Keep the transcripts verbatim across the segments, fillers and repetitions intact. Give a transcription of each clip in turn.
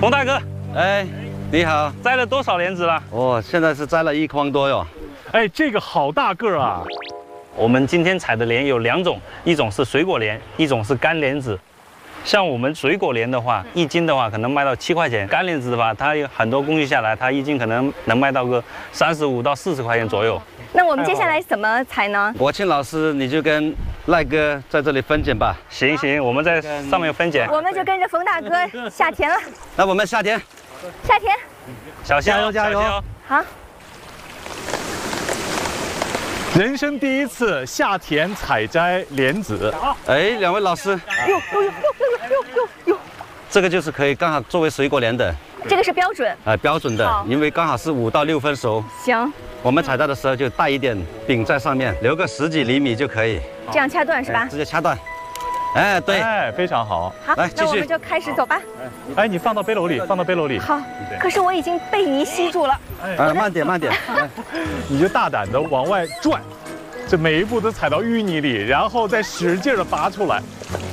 冯大哥， 哎，你好， 摘了多少莲子了？ 我现在是摘了一筐多哟。 哎，这个好大个儿啊！ 我们今天采的莲有两种，一种是水果莲，一种是干莲子。像我们水果莲的话，一斤的话可能卖到七块钱；干莲子的话，它有很多工序下来，它一斤可能能卖到个三十五到四十块钱左右。 那我们接下来怎么采呢？ 国庆老师，你就跟赖哥在这里分拣吧。 行行，我们在上面分拣。 我们就跟着冯大哥下田了。 那我们下田， 下田， 小心哦， 加油加油小心哦！ 好。 人生第一次下田采摘莲子。 哎，两位老师， 哟哟哟哟哟哟哟！ 这个就是可以刚好作为水果莲的， 这个是标准。 呃，标准的好， 因为刚好是五到六分熟。 行， 我们采摘的时候就带一点柄在上面，留个十几厘米就可以， 这样掐断是吧哎？直接掐断。哎，对， 哎，非常好。 好， 来继续那我们就开始走吧。 哎，你放到背篓里，放到背篓里， 好，可是我已经被泥吸住了。 呃，慢点慢点，哎你就大胆的往外转，这每一步都踩到淤泥里，然后再使劲的拔出来。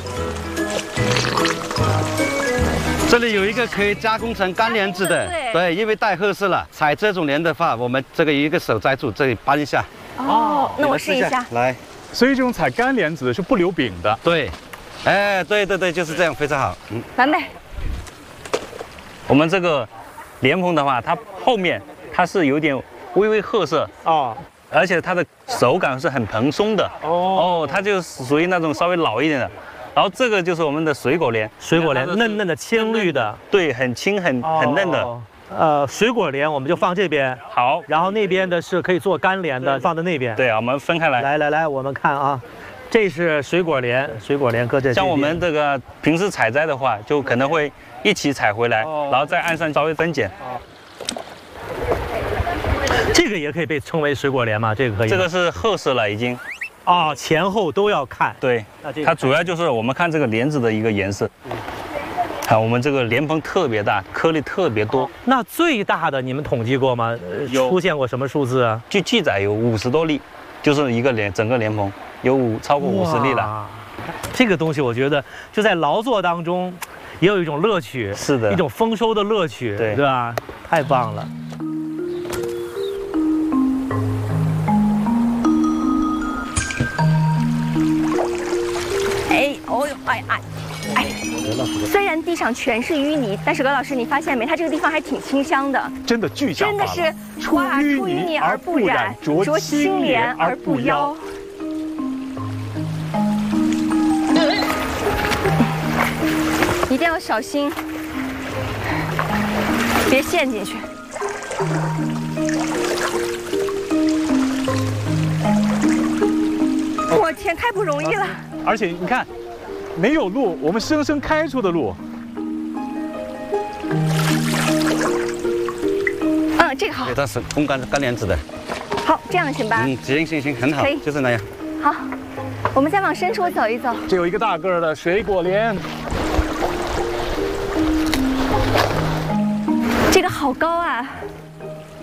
这里有一个可以加工成干莲子的， 对对，因为太合适了。采这种莲的话，我们这个一个手摘住，这里扳一下。 哦，那我你们试一下。 来， 所以这种采干莲子是不留柄的。 对，哎，对对对，就是这样，非常好。嗯， 完美。 我们这个莲蓬的话，它后面它是有点微微褐色哦而且它的手感是很蓬松的。 哦哦，它就属于那种稍微老一点的。然后这个就是我们的水果莲， 水果莲嫩嫩的、青绿的， 对，很轻很很嫩的。 哦呃，水果莲我们就放这边， 好， 然后那边的是可以做干莲的，放在那边。 对啊，我们分开来。 来来来，我们看啊，这是水果莲，水果莲搁这。 像我们这个平时采摘的话，就可能会一起采回来， 哦然后在岸上稍微分拣。 这个也可以被称为水果莲吗？这个可以吗。 这个是褐色了已经。 哦，前后都要看。 对那这，个它主要就是我们看这个莲子的一个颜色。啊，我们这个莲蓬特别大，颗粒特别多， 那最大的你们统计过吗？呃有出现过什么数字啊？ 据记载有五十多粒，就是一个莲整个莲蓬有五超过五十粒了。 哇。这个东西我觉得就在劳作当中，也有一种乐趣， 是的一种丰收的乐趣， 对对吧？太棒了。 哎，哦呦，哎哎哎！虽然地上全是淤泥，但是葛老师，你发现没？它这个地方还挺清香的， 真的具象真的化了是出哇淤出淤泥泥而而不染不染，，着清莲而不妖。。 一定要小心，别陷进去。我天，太不容易了！ 而且你看，没有路，我们生生开出的路。 嗯，这个好对，，它是烘干干莲子的。 好，这样行吧？ 嗯，行行行，很好可以， 就是那样。 好，我们再往深处走一走。 这有一个大个儿的水果莲， 这个好高啊！